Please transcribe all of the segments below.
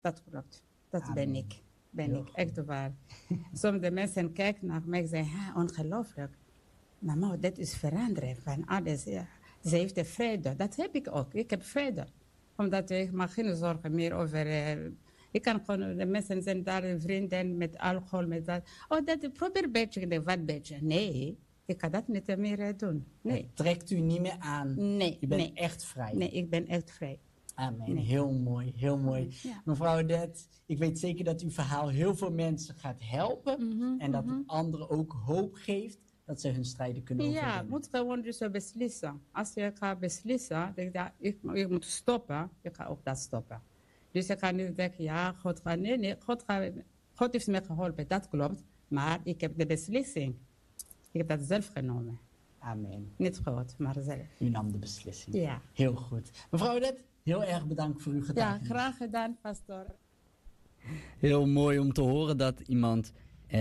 Dat klopt. Dat Amen. ben ik. Ben Heel ik, goed. echt waar. Sommige mensen kijken naar mij en zeggen, ongelooflijk. Mama, dit is veranderen van alles. Ja. Ze heeft de vrede. Dat heb ik ook. Ik heb vrede. Omdat ik mag geen zorgen meer over... ik kan gewoon, de mensen zijn daar vrienden met alcohol, met dat. Oh, dat, probeer een beetje, wat beetje. Nee, ik kan dat niet meer doen. Nee, Het trekt u niet meer aan. nee, U bent nee. echt vrij. Nee, ik ben echt vrij. Amen. Nee. Heel mooi, heel mooi. Ja. Mevrouw Odette, ik weet zeker dat uw verhaal heel veel mensen gaat helpen. En dat het anderen ook hoop geeft dat ze hun strijden kunnen Ja, overwinnen. moet gewoon dus beslissen. Als je gaat beslissen, denk ik, ik moet stoppen, je gaat ook dat stoppen. Dus je kan niet denken, ja, God gaat, nee, God heeft me geholpen, dat klopt. Maar ik heb de beslissing. Ik heb dat zelf genomen. Amen. Niet God, maar zelf. U nam de beslissing. Ja. Heel goed. Mevrouw Odette, heel erg bedankt voor uw Ja, getuigenis. graag gedaan, pastor. Heel mooi om te horen dat iemand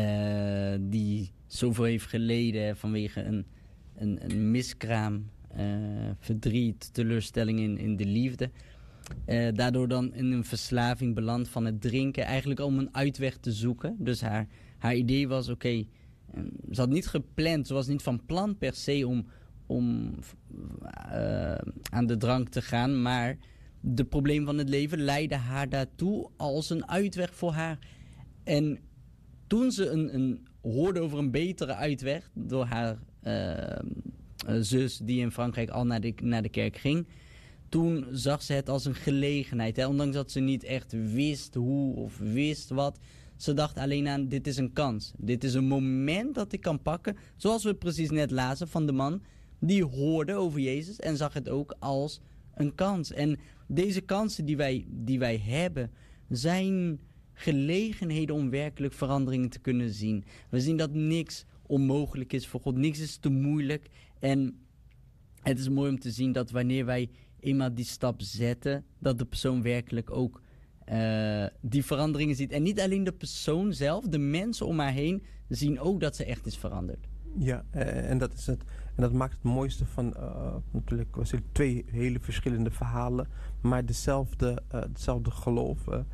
die zoveel heeft geleden vanwege een miskraam, verdriet, teleurstelling in de liefde, daardoor dan in een verslaving belandt van het drinken, eigenlijk om een uitweg te zoeken. Dus haar idee was, oké, ze had niet gepland, ze was niet van plan per se om aan de drank te gaan, maar de probleem van het leven leidde haar daartoe als een uitweg voor haar. En toen ze hoorde over een betere uitweg door haar zus die in Frankrijk al naar de kerk ging, toen zag ze het als een gelegenheid. Hè? Ondanks dat ze niet echt wist hoe of wist wat. Ze dacht alleen aan, dit is een kans. Dit is een moment dat ik kan pakken. Zoals we precies net lazen van de man die hoorde over Jezus en zag het ook als een kans. En deze kansen die wij hebben zijn gelegenheden om werkelijk veranderingen te kunnen zien. We zien dat niks onmogelijk is voor God. Niks is te moeilijk. En het is mooi om te zien dat wanneer wij eenmaal die stap zetten, dat de persoon werkelijk ook die veranderingen ziet. En niet alleen de persoon zelf, de mensen om haar heen zien ook dat ze echt is veranderd. Ja, en dat is het. En dat maakt het mooiste van natuurlijk was het twee hele verschillende verhalen, maar hetzelfde geloof.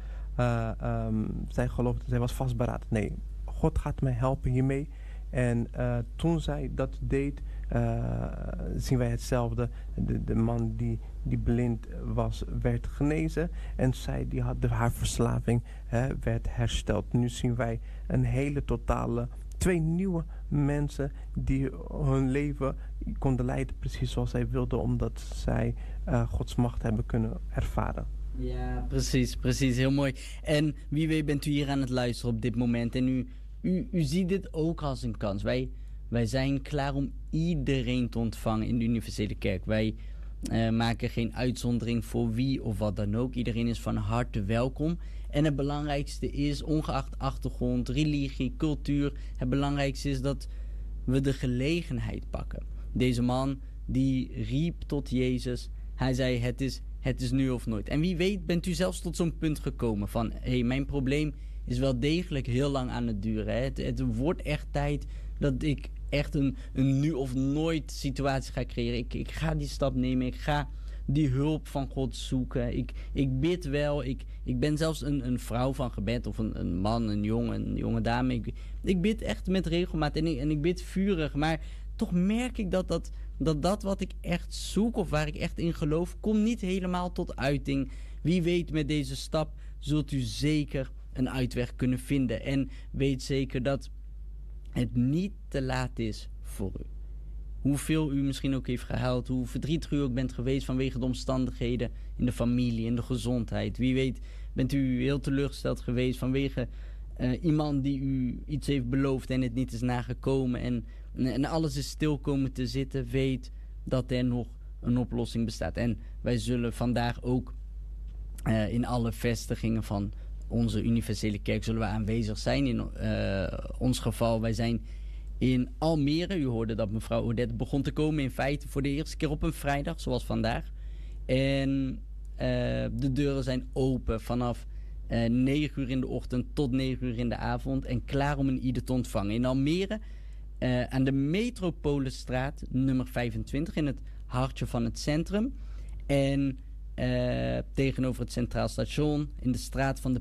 Zij geloofde, zij was vastberaden. Nee, God gaat mij helpen hiermee. En toen zij dat deed, zien wij hetzelfde. De man die blind was, werd genezen. En zij die had haar verslaving werd hersteld. Nu zien wij een hele totale, twee nieuwe mensen die hun leven konden leiden precies zoals zij wilden, omdat zij Gods macht hebben kunnen ervaren. Ja, precies, heel mooi. En wie weet bent u hier aan het luisteren op dit moment en u ziet dit ook als een kans. Wij zijn klaar om iedereen te ontvangen in de universele kerk. Wij maken geen uitzondering voor wie of wat dan ook. Iedereen is van harte welkom. En het belangrijkste is, ongeacht achtergrond, religie, cultuur, het belangrijkste is dat we de gelegenheid pakken. Deze man die riep tot Jezus. Hij zei, het is nu of nooit. En wie weet bent u zelfs tot zo'n punt gekomen van, mijn probleem is wel degelijk heel lang aan het duren. Hè? Het wordt echt tijd dat ik echt een nu of nooit situatie ga creëren. Ik ga die stap nemen. Ik ga die hulp van God zoeken. Ik bid wel. Ik ben zelfs een vrouw van gebed. Of een man, een jonge dame. Ik bid echt met regelmaat. En ik bid vurig. Maar toch merk ik dat wat ik echt zoek, of waar ik echt in geloof, komt niet helemaal tot uiting. Wie weet, met deze stap zult u zeker een uitweg kunnen vinden. En weet zeker dat het niet te laat is voor u. Hoeveel u misschien ook heeft gehuild, hoe verdrietig u ook bent geweest vanwege de omstandigheden in de familie, in de gezondheid. Wie weet bent u heel teleurgesteld geweest vanwege iemand die u iets heeft beloofd en het niet is nagekomen. En alles is stil komen te zitten. Weet dat er nog een oplossing bestaat. En wij zullen vandaag ook in alle vestigingen van onze universele kerk zullen we aanwezig zijn. In ons geval, wij zijn in Almere. U hoorde dat mevrouw Odette begon te komen in feite voor de eerste keer op een vrijdag, zoals vandaag. En de deuren zijn open vanaf 9 uur in de ochtend tot 9 uur in de avond en klaar om een ieder te ontvangen. In Almere, aan de Metropolisstraat, nummer 25, in het hartje van het centrum. En tegenover het Centraal Station, in de straat van de